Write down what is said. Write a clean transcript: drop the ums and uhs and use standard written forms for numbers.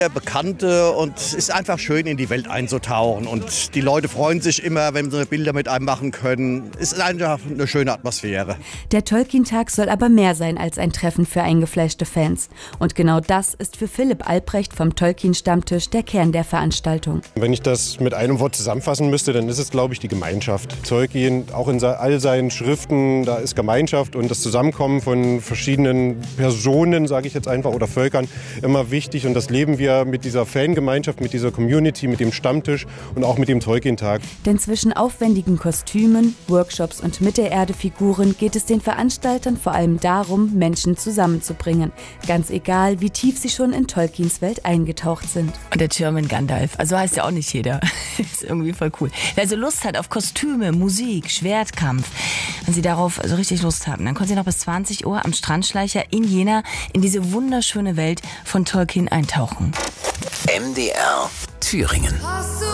Bekannte und es ist einfach schön, in die Welt einzutauchen. Und die Leute freuen sich immer, wenn sie Bilder mit einem machen können. Es ist einfach eine schöne Atmosphäre. Der Tolkien-Tag soll aber mehr sein als ein Treffen für eingefleischte Fans. Und genau das ist für Philipp Albrecht vom Tolkien-Stammtisch der Kern der Veranstaltung. Wenn ich das mit einem Wort zusammenfassen müsste, dann ist es, glaube ich, die Gemeinschaft. Tolkien, auch in all seinen Schriften, da ist Gemeinschaft und das Zusammenkommen von verschiedenen Personen, sage ich jetzt einfach, oder Völkern immer wichtig. Und das leben wir mit dieser Fangemeinschaft, mit dieser Community, mit dem Stammtisch und auch mit dem Tolkien-Tag. Denn zwischen aufwendigen Kostümen, Workshops und Mittelerde-Figuren geht es den Veranstaltern vor allem darum, Menschen zusammenzubringen. Ganz egal, wie tief sie schon in Tolkiens Welt eingetaucht sind. Und der Türmen Gandalf, also heißt ja auch nicht jeder. Ist irgendwie voll cool. Wer so Lust hat auf Kostüme, Musik, Schwertkampf, wenn Sie darauf so richtig Lust haben, dann können Sie noch bis 20 Uhr am Strandschleicher in Jena in diese wunderschöne Welt von Tolkien eintauchen. MDR Thüringen.